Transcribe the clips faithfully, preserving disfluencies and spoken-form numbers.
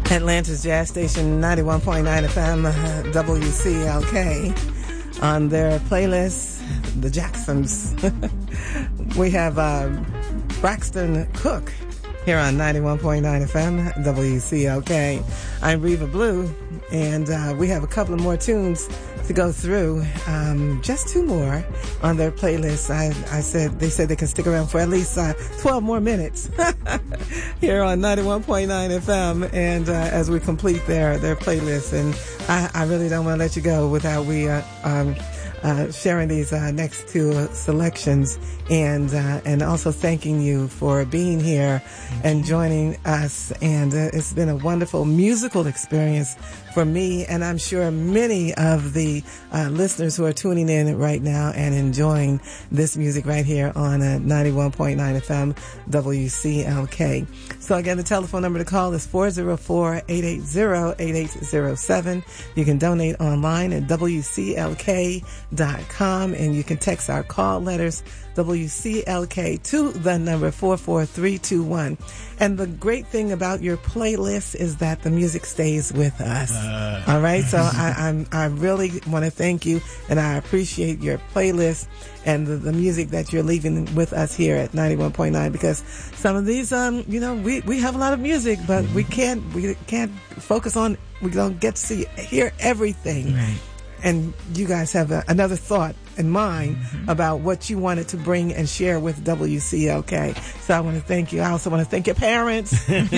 Atlanta's Jazz Station, ninety-one point nine F M, W C L K. On their playlist, The Jacksons. We have uh, Braxton Cook here on ninety-one point nine F M, W C L K. I'm Reva Blue, and uh, we have a couple of more tunes to go through. Um, just two more on their playlist. I, I said they said they can stick around for at least uh, twelve more minutes here on ninety-one point nine F M, and uh, as we complete their their playlist, and I, I really don't want to let you go without we uh, um, uh, sharing these uh, next two uh, selections, and uh, and also thanking you for being here and joining us. And uh, it's been a wonderful musical experience for me, and I'm sure many of the uh, listeners who are tuning in right now and enjoying this music right here on uh, ninety-one point nine F M, W C L K. So again, the telephone number to call is four oh four, eight eight zero, eight eight zero seven. You can donate online at W C L K dot com, and you can text our call letters W C L K to the number four four three two one. And the great thing about your playlist is that the music stays with us. Uh. All right. So I, I'm, I really want to thank you, and I appreciate your playlist and the, the music that you're leaving with us here at ninety-one point nine, because some of these, um, you know, we, we have a lot of music, but we can't, we can't focus on, we don't get to see, hear everything. Right. And you guys have a, another thought in mind mm-hmm. about what you wanted to bring and share with W C L K. So I want to thank you. I also want to thank your parents,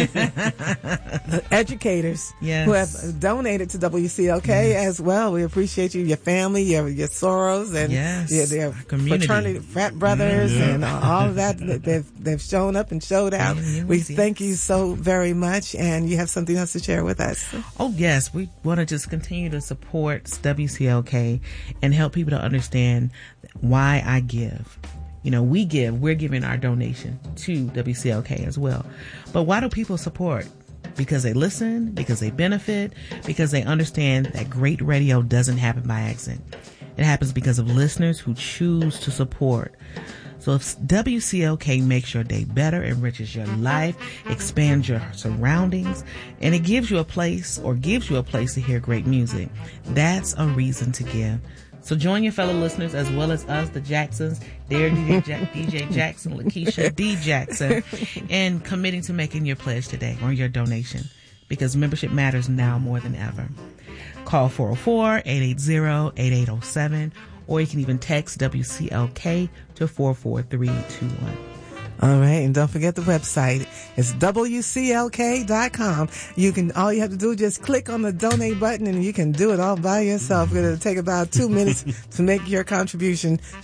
educators yes. who have donated to W C L K yes. as well. We appreciate you, your family, your, your Soros, and yes. your, their fraternity, frat brothers, yeah, yeah. and all of that. They've, they've shown up and showed out. Yes, we yes. thank you so very much. And you have something else to share with us. Oh, yes. We want to just continue to support W C L K and help people to understand why I give. You know, we give, we're giving our donation to W C L K as well. But why do people support? Because they listen, because they benefit, because they understand that great radio doesn't happen by accident. It happens because of listeners who choose to support. So if W C L K makes your day better, enriches your life, expands your surroundings, and it gives you a place or gives you a place to hear great music, that's a reason to give. So join your fellow listeners as well as us, the Jacksons, their D J, Jack, D J Jackson, Lakeisha D. Jackson, in committing to making your pledge today or your donation, because membership matters now more than ever. Call four oh four, eight eight zero, eight eight zero seven, or you can even text W C L K to four four three two one. All right, and don't forget the website. It's W C L K dot com. You can, all you have to do is just click on the donate button, and you can do it all by yourself. It'll take about two minutes to make your contribution